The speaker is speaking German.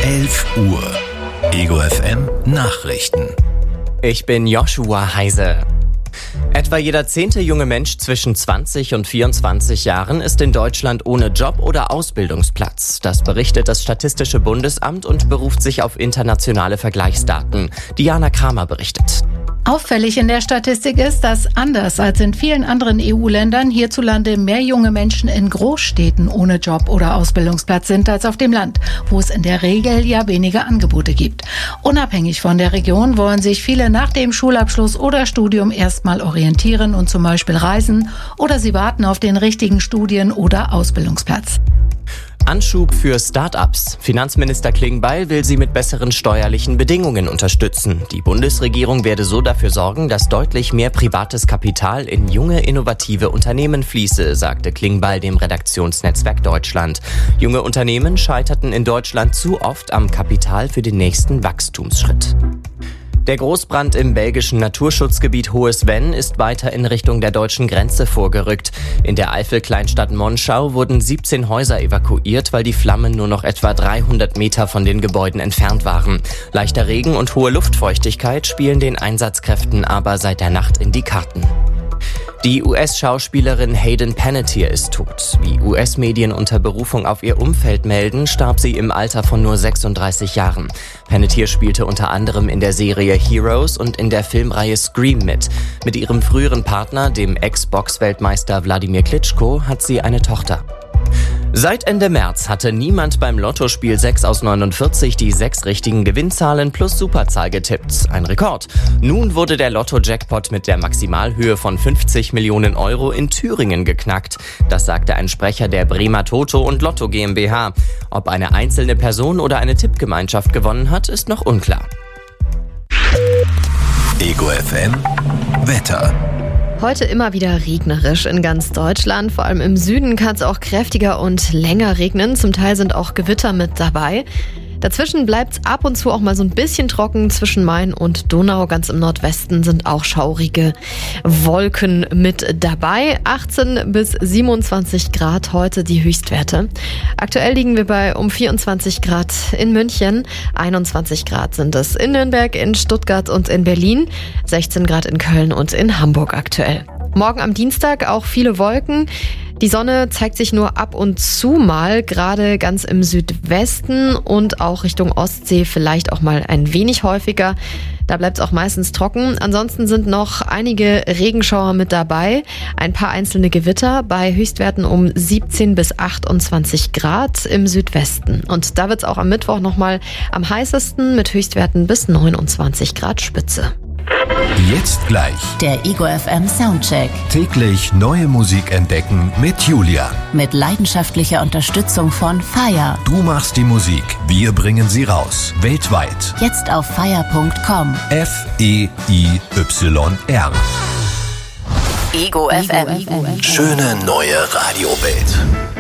11 Uhr. Ego FM Nachrichten. Ich bin Joshua Heise. Etwa jeder 10. junge Mensch zwischen 20 und 24 Jahren ist in Deutschland ohne Job oder Ausbildungsplatz. Das berichtet das Statistische Bundesamt und beruft sich auf internationale Vergleichsdaten. Diana Kramer berichtet. Auffällig in der Statistik ist, dass anders als in vielen anderen EU-Ländern hierzulande mehr junge Menschen in Großstädten ohne Job oder Ausbildungsplatz sind als auf dem Land, wo es in der Regel ja weniger Angebote gibt. Unabhängig von der Region wollen sich viele nach dem Schulabschluss oder Studium erstmal orientieren und zum Beispiel reisen, oder sie warten auf den richtigen Studien- oder Ausbildungsplatz. Anschub für Start-ups. Finanzminister Klingbeil will sie mit besseren steuerlichen Bedingungen unterstützen. Die Bundesregierung werde so dafür sorgen, dass deutlich mehr privates Kapital in junge, innovative Unternehmen fließe, sagte Klingbeil dem Redaktionsnetzwerk Deutschland. Junge Unternehmen scheiterten in Deutschland zu oft am Kapital für den nächsten Wachstumsschritt. Der Großbrand im belgischen Naturschutzgebiet Hohes Venn ist weiter in Richtung der deutschen Grenze vorgerückt. In der Eifel-Kleinstadt Monschau wurden 17 Häuser evakuiert, weil die Flammen nur noch etwa 300 Meter von den Gebäuden entfernt waren. Leichter Regen und hohe Luftfeuchtigkeit spielen den Einsatzkräften aber seit der Nacht in die Karten. Die US-Schauspielerin Hayden Panettiere ist tot. Wie US-Medien unter Berufung auf ihr Umfeld melden, starb sie im Alter von nur 36 Jahren. Panettiere spielte unter anderem in der Serie Heroes und in der Filmreihe Scream mit. Mit ihrem früheren Partner, dem Ex-Box-Weltmeister Wladimir Klitschko, hat sie eine Tochter. Seit Ende März hatte niemand beim Lottospiel 6 aus 49 die 6 richtigen Gewinnzahlen plus Superzahl getippt. Ein Rekord. Nun wurde der Lotto-Jackpot mit der Maximalhöhe von 50 Millionen Euro in Thüringen geknackt. Das sagte ein Sprecher der Bremer Toto und Lotto GmbH. Ob eine einzelne Person oder eine Tippgemeinschaft gewonnen hat, ist noch unklar. Ego FM Wetter. Heute immer wieder regnerisch in ganz Deutschland. Vor allem im Süden kann es auch kräftiger und länger regnen. Zum Teil sind auch Gewitter mit dabei. Dazwischen bleibt es ab und zu auch mal so ein bisschen trocken zwischen Main und Donau. Ganz im Nordwesten sind auch schaurige Wolken mit dabei. 18 bis 27 Grad heute die Höchstwerte. Aktuell liegen wir bei um 24 Grad in München. 21 Grad sind es in Nürnberg, in Stuttgart und in Berlin. 16 Grad in Köln und in Hamburg aktuell. Morgen am Dienstag auch viele Wolken. Die Sonne zeigt sich nur ab und zu mal, gerade ganz im Südwesten und auch Richtung Ostsee vielleicht auch mal ein wenig häufiger. Da bleibt es auch meistens trocken. Ansonsten sind noch einige Regenschauer mit dabei, ein paar einzelne Gewitter bei Höchstwerten um 17 bis 28 Grad im Südwesten. Und da wird es auch am Mittwoch nochmal am heißesten mit Höchstwerten bis 29 Grad Spitze. Jetzt gleich. Der Ego FM Soundcheck. Täglich neue Musik entdecken mit Julia. Mit leidenschaftlicher Unterstützung von Fire. Du machst die Musik, wir bringen sie raus. Weltweit. Jetzt auf fire.com. FEIYR. Ego FM. Schöne neue Radiowelt.